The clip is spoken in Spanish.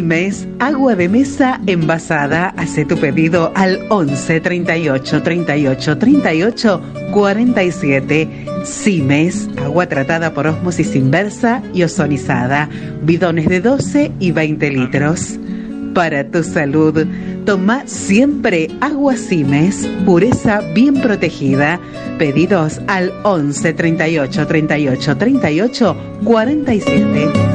Simes, agua de mesa envasada. Hace tu pedido al 11 38 38 38 47. Simes, agua tratada por ósmosis inversa y ozonizada. Bidones de 12 y 20 litros. Para tu salud, toma siempre agua Simes, pureza bien protegida. Pedidos al 11 38 38 38 47.